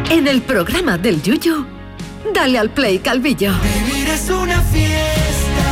En el programa del Yuyu, dale al play, Calvillo. Vivir es una fiesta.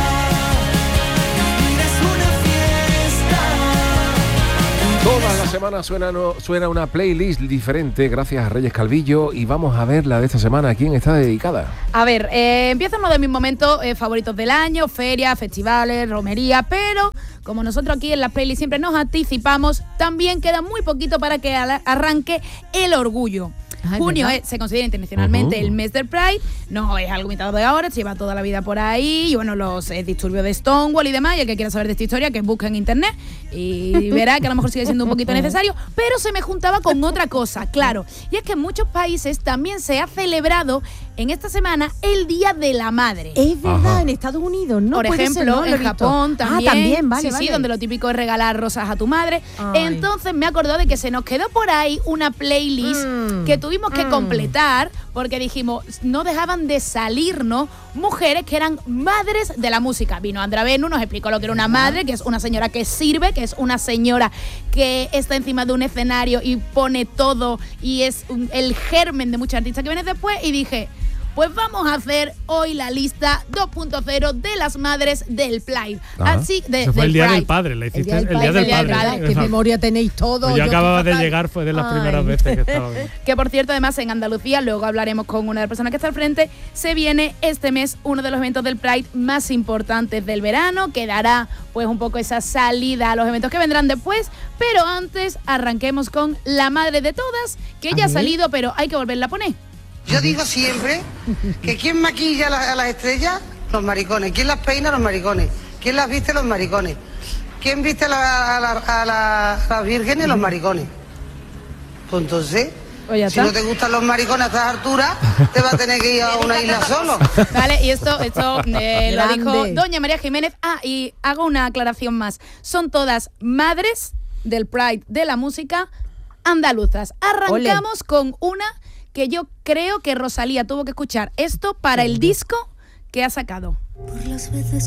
Vivir es una fiesta. Todas las semanas suena una playlist diferente gracias a Reyes Calvillo y vamos a ver la de esta semana. ¿A quién está dedicada? A ver, empieza uno de mis momentos favoritos del año, ferias, festivales, romería, pero como nosotros aquí en la playlist siempre nos anticipamos, también queda muy poquito para que arranque el orgullo. Junio se considera internacionalmente el mes del Pride, no es algo inventado de ahora, se lleva toda la vida por ahí, y bueno, los disturbios de Stonewall y demás, y el que quiera saber de esta historia, que busque en internet y verá que a lo mejor sigue siendo un poquito necesario, pero se me juntaba con otra cosa, claro, y es que en muchos países también se ha celebrado en esta semana el Día de la Madre. Es verdad, en Estados Unidos, ¿no? Por ejemplo, en Japón también. También, vale, sí, donde lo típico es regalar rosas a tu madre. Ay. Entonces me acordó de que se nos quedó por ahí una playlist que tuvimos que completar porque dijimos, no dejaban de salirnos mujeres que eran madres de la música. Vino Andra Benu, nos explicó lo que era una madre, que es una señora que sirve, que es una señora que está encima de un escenario y pone todo y es el germen de muchos artistas que vienen después, y dije, pues vamos a hacer hoy la lista 2.0 de las madres del Pride. Así Eso fue el Día del Padre, la hiciste el Día del Padre. Qué memoria tenéis todos. Yo acababa de llegar, fue de las primeras veces que estaba bien. Que por cierto, además en Andalucía, luego hablaremos con una de las personas que está al frente, se viene este mes uno de los eventos del Pride más importantes del verano, que dará pues un poco esa salida a los eventos que vendrán después, pero antes arranquemos con la madre de todas, que ya ha salido, pero hay que volverla a poner. Yo digo siempre que ¿quién maquilla a las estrellas? Los maricones. ¿Quién las peina? Los maricones. ¿Quién las viste? Los maricones. ¿Quién viste a las vírgenes? Los maricones. Pues entonces, si no te gustan los maricones a estas alturas, te vas a tener que ir a una isla solo. Vale, y esto lo dijo doña María Jiménez. Y hago una aclaración más. Son todas madres del Pride de la música andaluzas. Arrancamos con una que yo creo que Rosalía tuvo que escuchar esto para el disco que ha sacado. Por las veces